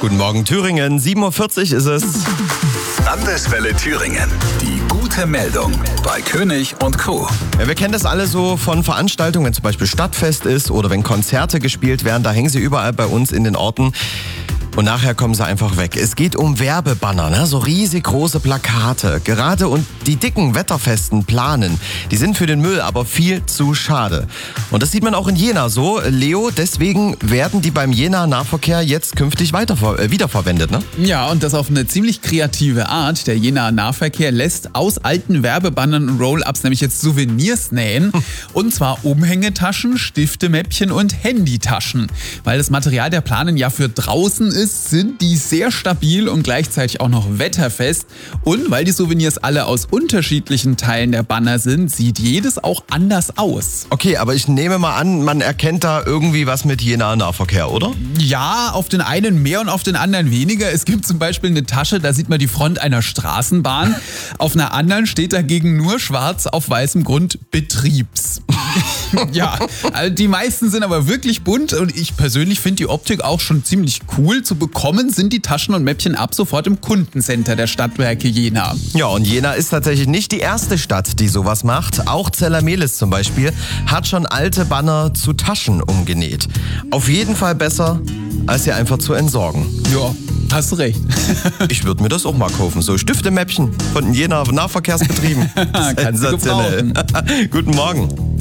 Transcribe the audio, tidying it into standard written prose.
Guten Morgen Thüringen, 7.40 Uhr ist es. Landeswelle Thüringen. Die gute Meldung bei König und Co. Ja, wir kennen das alle so von Veranstaltungen, wenn zum Beispiel Stadtfest ist oder wenn Konzerte gespielt werden, da hängen sie überall bei uns in den Orten. Und nachher kommen sie einfach weg. Es geht um Werbebanner, ne? So riesig große Plakate. Gerade und die dicken wetterfesten Planen, die sind für den Müll aber viel zu schade. Und das sieht man auch in Jena so. Leo, deswegen werden die beim Jena-Nahverkehr jetzt künftig wiederverwendet, ne? Ja, und das auf eine ziemlich kreative Art. Der Jena Nahverkehr lässt aus alten Werbebannern und Roll-Ups nämlich jetzt Souvenirs nähen. Und zwar Umhängetaschen, Stiftemäppchen und Handytaschen. Weil das Material der Planen ja für draußen ist, sind die sehr stabil und gleichzeitig auch noch wetterfest. Und weil die Souvenirs alle aus unterschiedlichen Teilen der Banner sind, sieht jedes auch anders aus. Okay, aber ich nehme mal an, man erkennt da irgendwie was mit Jena-Nahverkehr, oder? Ja, auf den einen mehr und auf den anderen weniger. Es gibt zum Beispiel eine Tasche, da sieht man die Front einer Straßenbahn. Auf einer anderen steht dagegen nur schwarz auf weißem Grund Betriebs. Ja, also die meisten sind aber wirklich bunt und ich persönlich finde die Optik auch schon ziemlich cool. Zu bekommen sind die Taschen und Mäppchen ab sofort im Kundencenter der Stadtwerke Jena. Ja, und Jena ist tatsächlich nicht die erste Stadt, die sowas macht. Auch Zellermehlis zum Beispiel hat schon alte Banner zu Taschen umgenäht. Auf jeden Fall besser, als sie einfach zu entsorgen. Ja, hast du recht. Ich würde mir das auch mal kaufen. So Stiftemäppchen von den Jena Nahverkehrsbetrieben. Kannst du gebrauchen. Guten Morgen.